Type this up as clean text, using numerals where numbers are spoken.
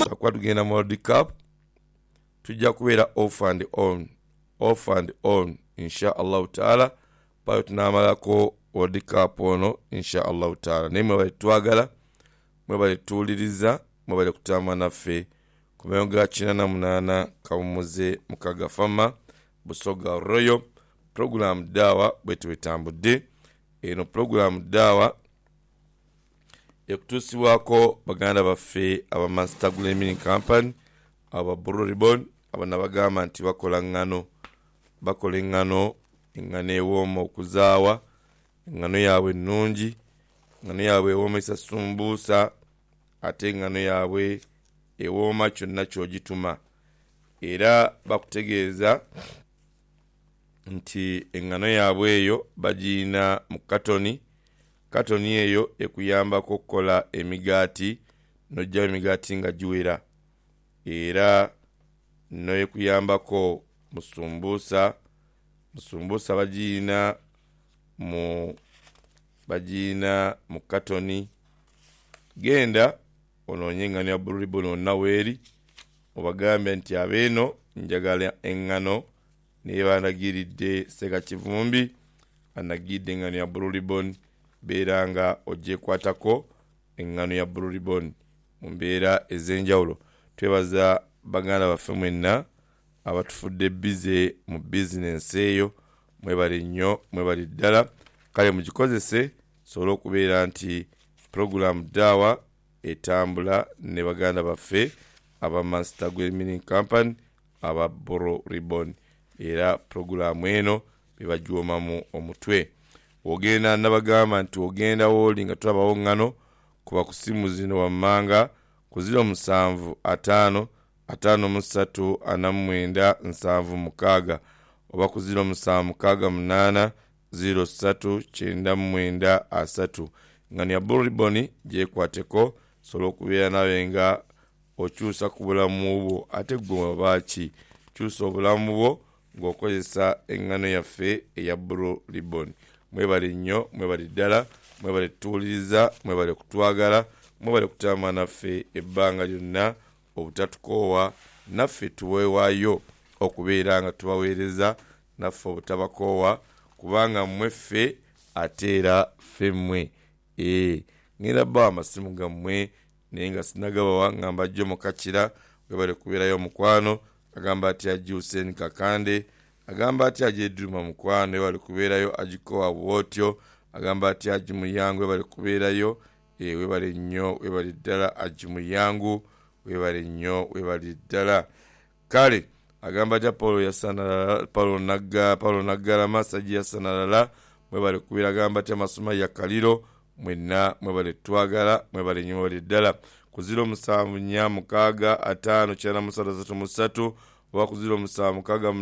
kwa tugenda mu World Cup tujja kubeera off and on insha Allah taala payo tunamalako World Cup ono insha Allah taala. Naye mwebale twagala, mwebale tuwuliriza, mwebale kutama naffe ku mayongo ga 98 Kawumuze Mukaga Fama Busoga Royal program dawa bwetu etambudde. Eno program dawa ekutuusibwako baganda baffe aba Master Mining Company aba Buru Ribbon abana bagamba nti bakola engano ewooma okuzaawa, engano yaabwe ennungi, engano yaabwe ewoomesa sumbuusa, ate engano yaabwe ewooma kyonna ky'ogituma. Era bakutegeeza nti engano yaabwe eyo bagiina mu katoni eyo ekuyambako okukola emigaati n'ojja emigaati nga giwera. Era no ekuyambako musumbuusa bagiina mu katoni. Genda onoonye engano ya Blue Ribbon onnaweeri obagambe nti abeeno njagala engano naye banagiridde Seka Kivumbi anagidde engano ya Blue Ribbon beera nga ogyekwatako engano ya Blue Ribbon mu mbeera ez'enjawulo. Twebaza baganda baffe mwenna abatufudde bize mu business eyo, mwebale nnyo, mwebale ddala. Kale mugikozese sobola okubeera nti program dawa etambula ne baganda baffe aba Master Mining Company aba Buru Ribbon. Era program eno bebajuomamu omutwe. Ogenda nabagamba nti ogenda woli nga tulabawo ngano kuba ku simu zino wammanga ku 0755 53 oba ku 0768 0399. Ngano ya Blue Ribbon gyekwateko sobola okubeera nawe nga okyusa ku bulamu bwo. Ate gwe baaki kyusa obulamu bwo ng'okozesa engano yaffe eya Blue Ribbon. Mwebale nnyo, mwebale ddala, mwebale tuwuliriza, mwebale kutwagala, mwebale kutama naffe ebbanga lyonna obutatukoowa, naffe tuweewaayo okubeera nga tubaweereza, naffe obutabakoowa kubanga mweffe ate era ffemmwe. Ngenda bbawa amasimu gammwe naye nga sinagabawa ngamba jjo mukakira. Webale kubeerayo mukwano agamba ati Haji Hussein Kakande, agamba ati Haji Eduma mukwano webale kubeerayo Ajikowa Bwotyo, agamba ati Haji Muyangu webale kubeerayo. Webale nnyo, webale ddala Haji Muyangu, webale nnyo, webale ddala. Kale agamba ati Paulo Naggala Masaji yasanalala, mwebale kubeera. Agamba ati Amasoma ya Kaliro, mwenna mwebale twagala, mwebale nnyo, mwebale ddala. Ku 0746 55 93 oba ku 0746